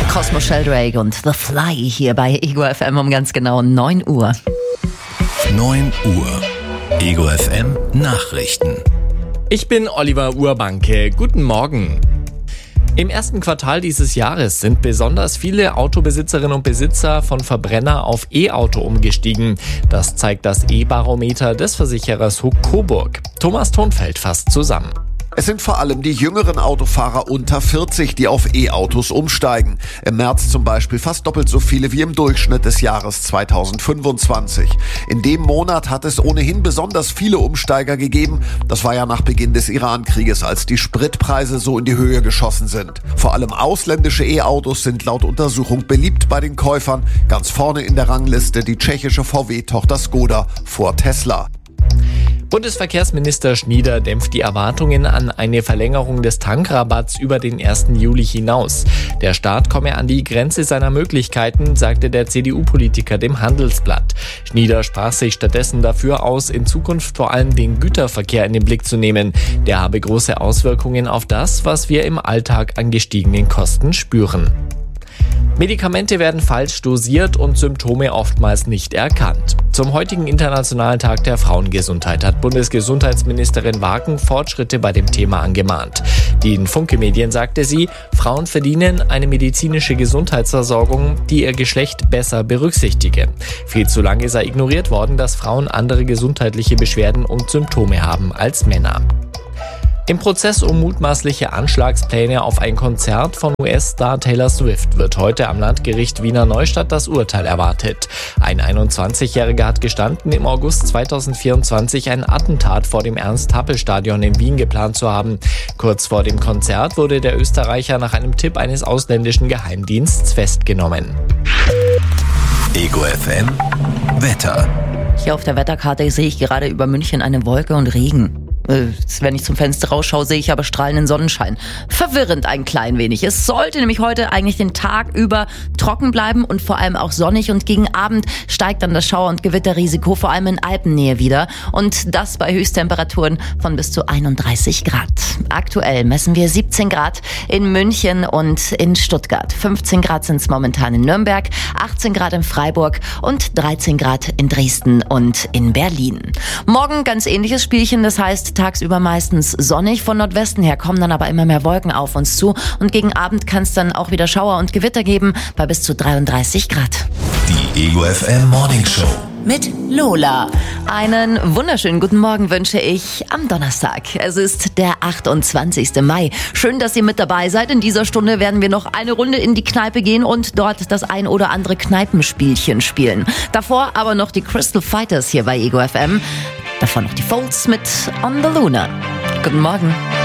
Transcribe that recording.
Cosmo Sheldrake und The Fly hier bei Ego FM um ganz genau 9 Uhr. 9 Uhr. Ego FM Nachrichten. Ich bin Oliver Urbanke. Guten Morgen. Im ersten Quartal dieses Jahres sind besonders viele Autobesitzerinnen und Besitzer von Verbrenner auf E-Auto umgestiegen. Das zeigt das E-Barometer des Versicherers Huck Coburg. Thomas Thonfeld fasst zusammen. Es sind vor allem die jüngeren Autofahrer unter 40, die auf E-Autos umsteigen. Im März zum Beispiel fast doppelt so viele wie im Durchschnitt des Jahres 2025. In dem Monat hat es ohnehin besonders viele Umsteiger gegeben. Das war ja nach Beginn des Iran-Krieges, als die Spritpreise so in die Höhe geschossen sind. Vor allem ausländische E-Autos sind laut Untersuchung beliebt bei den Käufern. Ganz vorne in der Rangliste die tschechische VW-Tochter Skoda vor Tesla. Bundesverkehrsminister Schnieder dämpft die Erwartungen an eine Verlängerung des Tankrabatts über den 1. Juli hinaus. Der Staat komme an die Grenze seiner Möglichkeiten, sagte der CDU-Politiker dem Handelsblatt. Schnieder sprach sich stattdessen dafür aus, in Zukunft vor allem den Güterverkehr in den Blick zu nehmen. Der habe große Auswirkungen auf das, was wir im Alltag an gestiegenen Kosten spüren. Medikamente werden falsch dosiert und Symptome oftmals nicht erkannt. Zum heutigen Internationalen Tag der Frauengesundheit hat Bundesgesundheitsministerin Wagen Fortschritte bei dem Thema angemahnt. Den Funke-Medien sagte sie, Frauen verdienen eine medizinische Gesundheitsversorgung, die ihr Geschlecht besser berücksichtige. Viel zu lange sei ignoriert worden, dass Frauen andere gesundheitliche Beschwerden und Symptome haben als Männer. Im Prozess um mutmaßliche Anschlagspläne auf ein Konzert von US-Star Taylor Swift wird heute am Landgericht Wiener Neustadt das Urteil erwartet. Ein 21-Jähriger hat gestanden, im August 2024 ein Attentat vor dem Ernst-Happel-Stadion in Wien geplant zu haben. Kurz vor dem Konzert wurde der Österreicher nach einem Tipp eines ausländischen Geheimdienstes festgenommen. Ego FM Wetter. Hier auf der Wetterkarte sehe ich gerade über München eine Wolke und Regen. Wenn ich zum Fenster rausschaue, sehe ich aber strahlenden Sonnenschein. Verwirrend ein klein wenig. Es sollte nämlich heute eigentlich den Tag über trocken bleiben und vor allem auch sonnig. Und gegen Abend steigt dann das Schauer- und Gewitterrisiko, vor allem in Alpennähe wieder. Und das bei Höchsttemperaturen von bis zu 31 Grad. Aktuell messen wir 17 Grad in München und in Stuttgart. 15 Grad sind es momentan in Nürnberg, 18 Grad in Freiburg und 13 Grad in Dresden und in Berlin. Morgen ganz ähnliches Spielchen, das heißt tagsüber meistens sonnig. Von Nordwesten her kommen dann aber immer mehr Wolken auf uns zu. Und gegen Abend kann es dann auch wieder Schauer und Gewitter geben bei bis zu 33 Grad. Die Ego FM Morning Show. Mit Lola. Einen wunderschönen guten Morgen wünsche ich am Donnerstag. Es ist der 28. Mai. Schön, dass ihr mit dabei seid. In dieser Stunde werden wir noch eine Runde in die Kneipe gehen und dort das ein oder andere Kneipenspielchen spielen. Davor aber noch die Crystal Fighters hier bei Ego FM. Davor noch die Folds mit On the Luna. Guten Morgen.